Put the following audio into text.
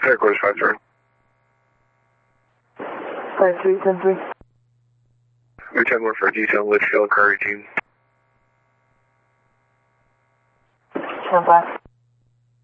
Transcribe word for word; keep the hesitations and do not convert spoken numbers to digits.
Headquarters five three. five three, ten three. We ten one for detail, Litchfield, car eighteen. ten five.